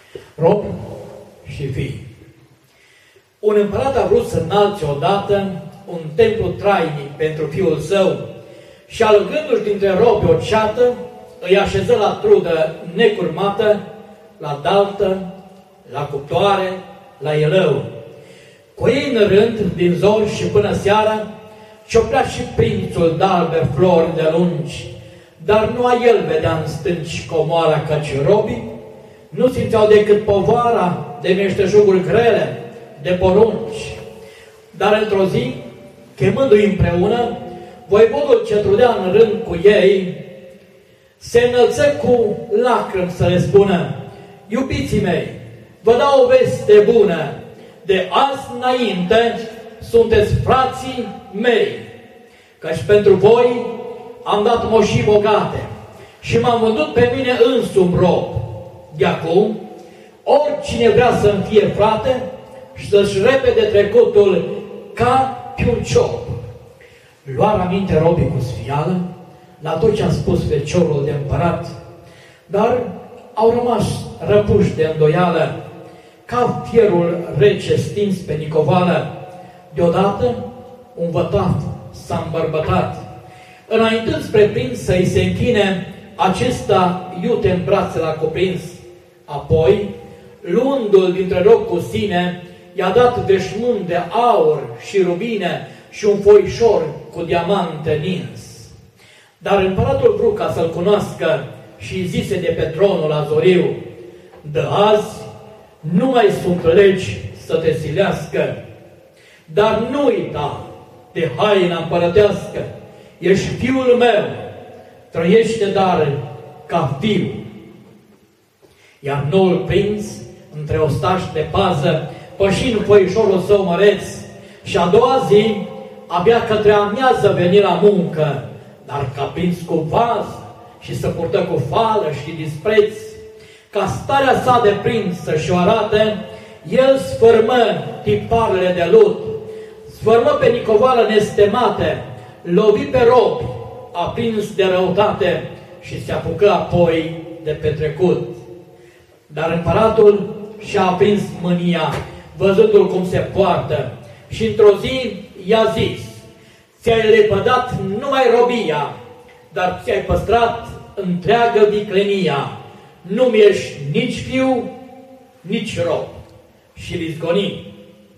Rob și fii. Un împărat a vrut să înalțe odată un templu trainic pentru fiul său și alăgându-și dintre robi o ceată, îi așeză la trudă necurmată, la daltă, la cuptoare, la elău. Cu ei în rând, din zor și până seara, cioprea și prințul d'albe flori de lungi, dar nu a el vedea în stânci comoara, căci robii nu simțeau decât povara de meșteșuguri grele, de porunci. Dar într-o zi, chemându-i împreună, voivodul ce trudea în rând cu ei, se înălță cu lacrimi să le spună: iubiții mei, vă dau o veste bună, de azi înainte sunteți frații mei, căci pentru voi am dat moșii bogate și m-am vândut pe mine însumi rob. De acum, oricine vrea să-mi fie frate și să-și repede trecutul ca pe un ciop. Luar aminte robii cu sfială la tot ce a spus feciorul de împărat, dar au rămas răpuși de îndoială, ca fierul rece stins pe nicovală. Deodată, un vătaf s-a îmbărbătat. Înaintând spre prinț să-i se închine, acesta iute în brațe l-a cuprins. Apoi, luându-l dintre rob cu sine, i-a dat veșmânt de aur și rubine și un foișor cu diamante nins. Dar împăratul vrut ca să-l cunoască și zise de pe tronul azoriu: de azi nu mai sunt legi să te silească, dar nu uita de haina împărătească. Ești fiul meu, trăiește dar ca fiu. Iar noul prinț, între ostași de pază, pășind foișorul său măreț, și a doua zi, abia către amiază veni la muncă, dar ca prins cu vază și să purtă cu fală și dispreț, ca starea sa de prinț să-și o arate, el sfârmă tiparele de lut, sfârmă pe nicovală nestemate, lovi pe robi, aprins de răutate și se apucă apoi de petrecut. Dar împăratul și-a aprins mânia, văzându-l cum se poartă, și într-o zi i-a zis: ți-ai lepădat numai robia, dar ți-ai păstrat întreagă viclenia. Nu-mi ești nici fiu, nici rob. Și l-izgoni.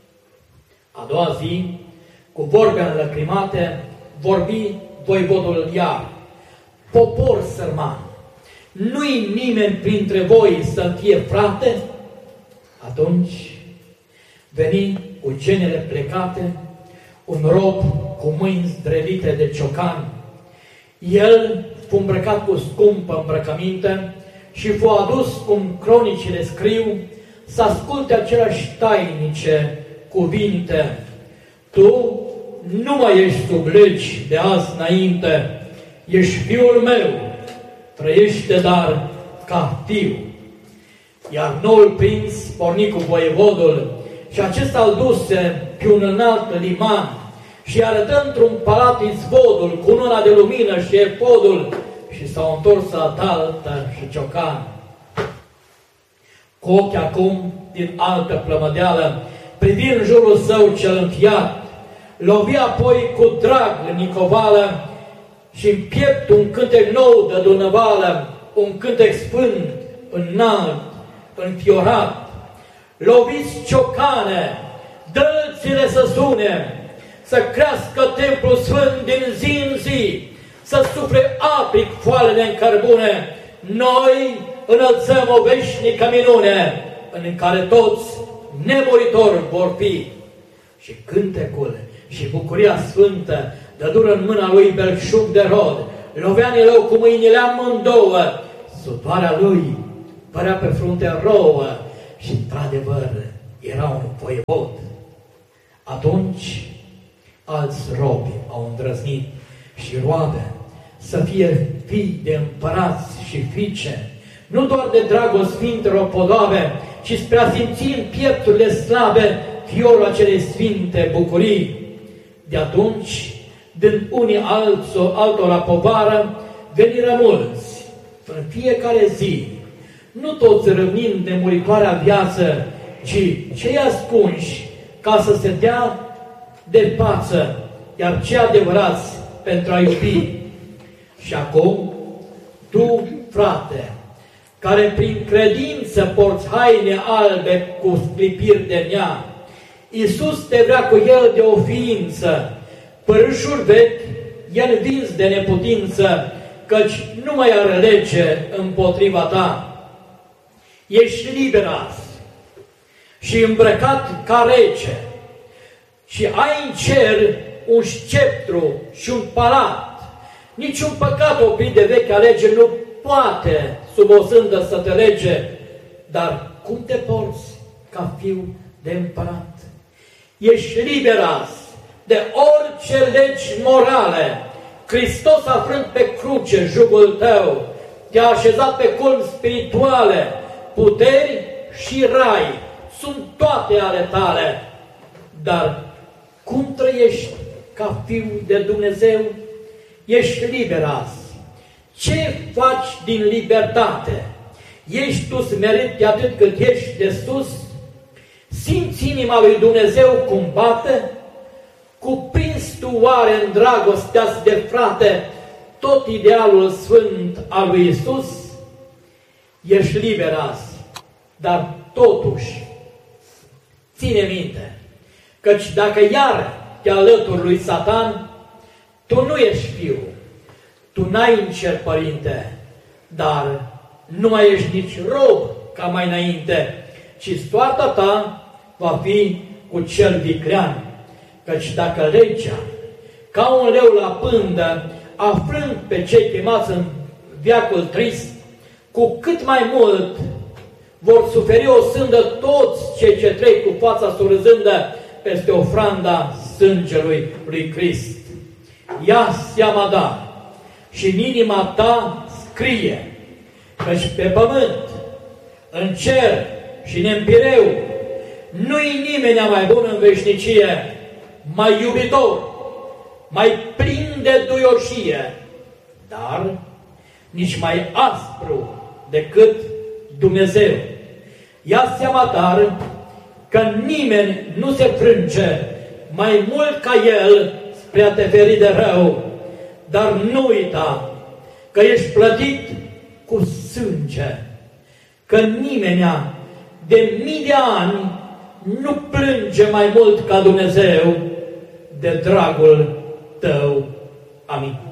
A doua zi, cu vorbe înlăcrimate, vorbi voivodul iar: popor sărman, nu-i nimeni printre voi să fie frate? Atunci veni cu genele plecate un rob cu mâini zdrelite de ciocan. El fu îmbrăcat cu scumpă îmbrăcăminte și fu adus, cum cronicile scriu, să asculte aceleași tainice cuvinte: tu nu mai ești sub legi de azi înainte, ești fiul meu, trăiește dar ca fiu. Iar noul prinț porni cu voievodul și acesta îl duse pe un înalt liman și arătă într-un palat izvodul cu luna de lumină și efodul și s-au întors la daltă și ciocan. Cu ochii acum din altă plămădeală, privi în jurul său cel înfiat, lovi apoi cu drag în nicovală și în piept un cântec nou de dunăvală, un cântec sfânt, înalt, înfiorat. Loviți ciocane, dă-ți-le să sune, să crească templul sfânt din zi în zi, să sufle apric foalele în cărbune. Noi înălțăm o veșnică minune, în care toți nemuritori vor fi. Și cântecul și bucuria sfântă dădură în mâna lui belșug de rod, lovea în elău cu mâinile amândouă, sudoarea lui părea pe frunte rouă și, într-adevăr, era un voievod. Atunci, alți robi au îndrăznit și roabe să fie fii de împărați și fiice, nu doar de dragul sfintelor podoabe, ci spre a simți în piepturile slabe fiorul acelei sfinte bucurii. De atunci, dând unii altora povară, veniră mulți, în fiecare zi, nu toți rămân de muritoarea viață, ci cei ascunși ca să se dea de față, iar cei adevărați pentru a iubi. Și acum, tu, frate, care prin credință porți haine albe cu sclipiri de nea, Iisus te vrea cu el de o ființă, părâșuri vechi, el vins de neputință, căci nu mai are lege împotriva ta. Ești liber azi și îmbrăcat ca rege și ai în cer un sceptru și un palat. Niciun păcat oprit de vechea lege nu poate sub o sândă să te lege, dar cum te porți ca fiu de împărat? Ești liber azi de orice legi morale. Hristos a frânt pe cruce jugul tău, te-a așezat pe culmi spirituale, puteri și rai, sunt toate ale tale. Dar cum trăiești ca fiu de Dumnezeu? Ești liber azi. Ce faci din libertate? Ești tu smerit de atât cât ești de sus? Simți inima lui Dumnezeu cum bate? Cuprins tu oare în dragostea de frate tot idealul sfânt al lui Iisus? Ești liber azi, dar totuși ține minte, căci dacă iar te alături lui Satan, tu nu ești fiu, tu n-ai în cer părinte, dar nu mai ești nici rob ca mai înainte, ci soarta ta va fi cu cel viclean. Căci dacă legea, ca un leu la pândă, aflând pe cei chemați în veacul trist, cu cât mai mult vor suferi o sândă toți cei ce trec cu fața surâzândă peste ofranda sângelui lui Crist. Ia seama, da, și în inima ta scrie, căci pe pământ, în cer și în empireu, nu-i nimeni mai bun în veșnicie, mai iubitor, mai plin de duioșie, dar nici mai aspru decât Dumnezeu. Ia seama, dar, că nimeni nu se frânge mai mult ca El spre a te feri de rău, dar nu uita că ești plătit cu sânge, că nimenea de mii de ani nu plânge mai mult ca Dumnezeu de dragul tău. Amin.